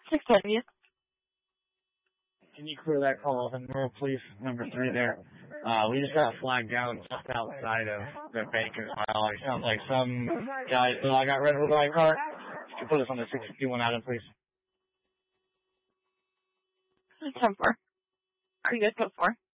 670. Can you clear that call off in Rural Police number 3 there? We just got flagged down just outside of the Bacon Mile. It sounds like some guys got rid of my car. Can you put us on the 651 Adam, please? 10-4. Are you guys 4?